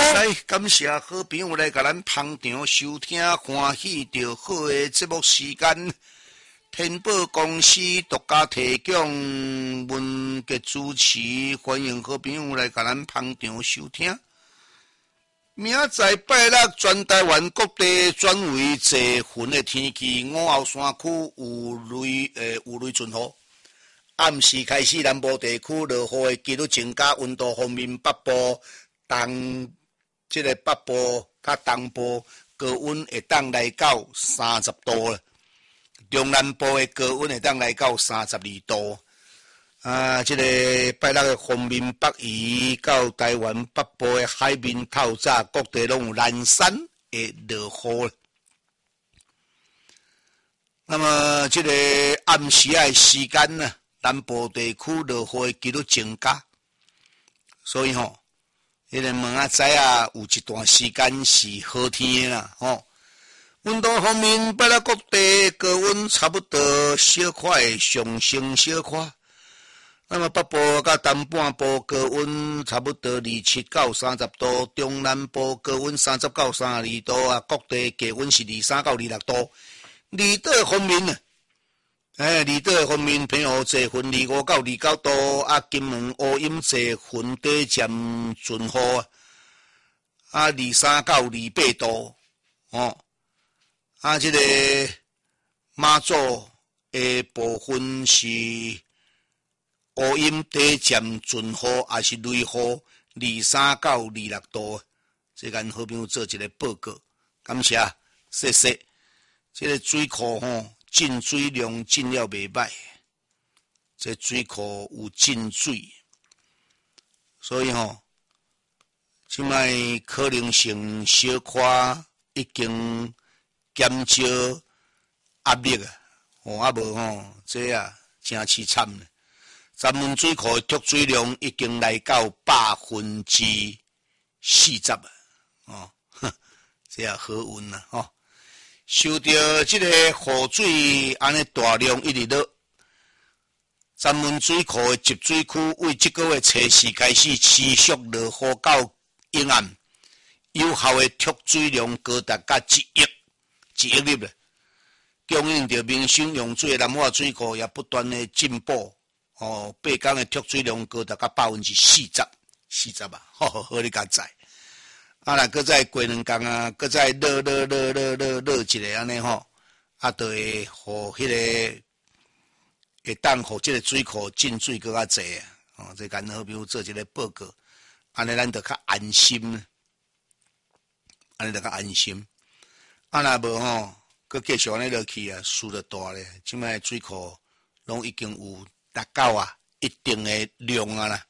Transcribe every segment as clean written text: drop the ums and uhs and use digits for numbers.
来，感谢好朋友来甲咱捧场收听，欢喜着好的节目时间。天宝公司独家提供，文杰主持，欢迎好朋友来甲咱捧场收听。明仔拜六，全台湾各地转为济云的天气，午后山区有雷阵雨。暗时开始，南部地区落雨的几率增加，温度方面，北部北部甲东部高温会当来到30度了，中南部的高温会当来到32度。这个拜六的方面，北移到台湾北部的海面透早，各地拢有蓝山会落雨了。那么这个暗时的时间呢？南部地区落雨的几率增加，所以迄个问仔知有一段时间是好天啦，温度方面，拜六各地高温差不多小块上升小块。那么北部甲东半部高温差不多27到30度，中南部高温30到32度啊，各地低温是23到26度。离岛方面呢？离岛方面，偏雨济云25到29度，金门乌阴济云短暂阵雨23到28度，这个马祖的部分是乌阴短暂阵雨，也是雷雨23到26度。这咱好朋友做一个报告，感谢，谢谢。这个水库进水量进了袂歹，这水库有进水，所以即摆可能性小可已经减少压力啊，无这真凄惨咧。咱们水库的脱水量已经来到40%啊，这好运啦受到这个雨水安尼大量一直落，咱们水库的集水区为这个月初4开始持续落雨到阴暗，有效的脱水量高达1亿粒了。供应着民生用水的南华水库也不断的进步，8天的脱水量高达40%啊，好你甲知。若搁再过2天啊，搁再落一个安尼就会互迄个会当互这个水库进水搁较济啊。这干好比如做一个报告，安尼咱就较安心，若无搁继续安尼落去啊，事就大咧。即摆水库拢已经有达到一定的量啦，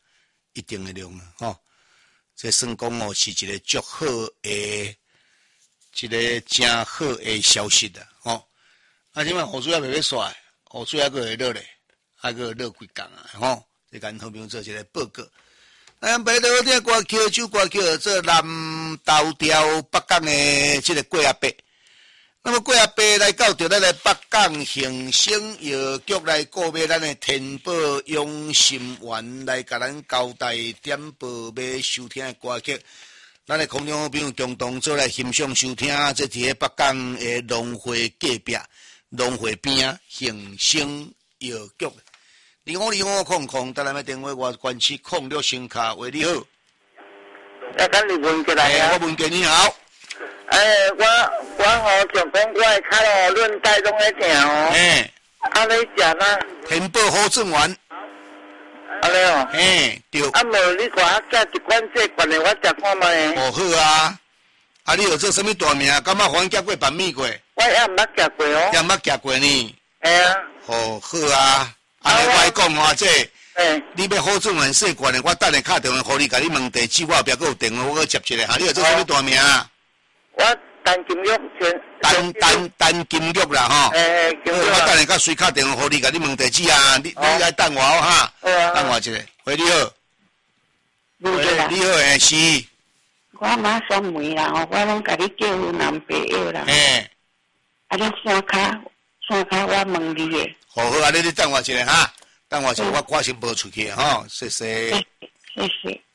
这算讲是一个足好的，一个真好的消息啦，即摆雨水也袂煞，雨水还佫会落咧，还佫落几工啊，这间好朋友做一个报告。咱北岛顶歌曲首歌曲做南投调北港的这个过阿伯。那么过阿伯来到着咱的北港行省药局来购买咱的天宝养心丸，来甲咱交代点报买收听的歌曲。咱的空中好朋友共同做来欣赏收听，这伫咧北港的农会隔壁、农会边行省药局。050500，咱来买电话我关系06声卡，喂你好。 等你问过来啊。 我问过你好。 我想讲我的脚韧带拢在疼你食哪？ 天宝好正丸。 安尼对。 无你看寄一罐这罐的，我食看卖。 好啊。你有做什么大名？敢捌番夹过板面过？ 我也毋捌食过哦。 也毋捌食过呢。好啊。安尼我讲这。你要好正丸细罐的，我等下敲电话互你，甲你问地址，我后壁佫有电话，我佫接一个。你有做什么大名？ 我陈金玉陈金玉啦金玉。 我等下甲随敲电话互你，甲你问地址啊。你来等我哈。等我一下。喂，你好。你好，是。 我马上问啦，我拢甲你叫男朋友啦。你山卡我问你诶。 好，你等我一下哈。等我一下，我先无出去哈。谢谢。 谢谢。